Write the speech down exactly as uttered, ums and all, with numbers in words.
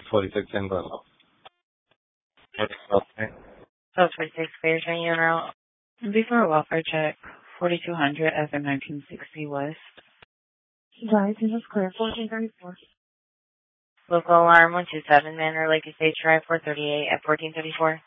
forty-six in Glenville. So forty-six clear train you route. Before a welfare check, forty-two hundred as in nineteen sixty West. Drive is clear, fourteen thirty-four. Local alarm one two seven, Manor Lake Estates Drive four thirty-eight at fourteen thirty-four.